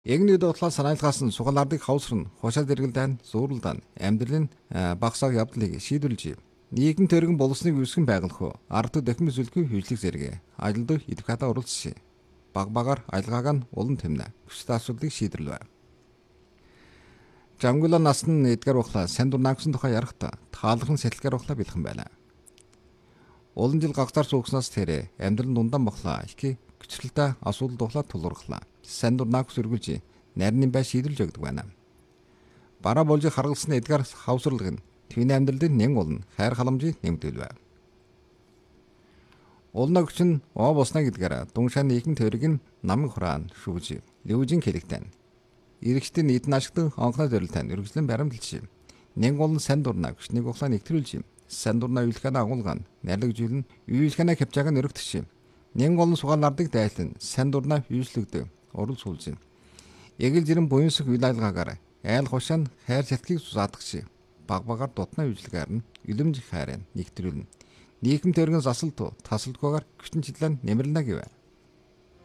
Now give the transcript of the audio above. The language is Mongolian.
Эгний дуудлага санаалгаас нь сугалаардыг хавсарна, хушаа зэрэгэлдэн зуурлалдан амьдралын багсааг явдлыг шийдвэрлэж нийгэм төргөн боловсныг үүсгэн байгуулах ард дахин зөвлөхийн хөгжлөх зэрэг ажилд эдвоката оролцсон. Баг багаар аялгааг нь улан тэмнэ. Хүчтэй асуудлыг шийдэрлэв. Жамгула насны эдгар ухлаа санд дурнаагсан тухай ярахта таалхан сэтэлгээр ухлаа бэлхэн байна. Олон жил гагцаар суугснаас тэрэ амьдрал дундан бохлаа. Их гүцрэлтэй асуудал духлаа тулгуурлаа. Санд дурнааг сөргүүлж нарийн бай шийдвэрлж өгдөг байна. Бараа болж харгалсан эдгар хавсралг нь түүний амьдралд нэн болно. Хайр халамжийг нэмдэлвэ. Улнаг чинь оо боснаа гэдгээр дуншаа нийгэм төрөг нь намын хураан шүүж лүүжин хэлэгтэн. Иргэжтэн эдэн ашигтан онхноо төрөлтэн өргөжлөн баримталж нэн болон санд дурнааг хүчнийг ухлаа нэгтрүүлж санд дурнаа үйлхэнэ агуулгаан нарлагжүүлэн үйлхэнэ хавчааг нь өргөтөж нэн болон сугаалаардыг дайлан санд дурнаа үйлчлэгдэ урал суулж эгэл жирэн буянсах үйл ажиллагаагаар айл хушаан хайр шатгийг сузаадагч баг багаар дутнаа үйлчлэгээр нь илэмж хайрын нэгтрүүлнэ. Нийгэм төргөн засалту тасалдгүйгээр хүчин чиглэн нэмэрлэнэ гэв.